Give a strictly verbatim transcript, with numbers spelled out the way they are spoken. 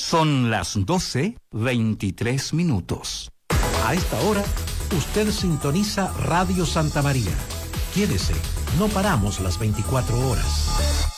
Son las doce, veintitrés minutos. A esta hora, usted sintoniza Radio Santa María. Quédese, no paramos las veinticuatro horas.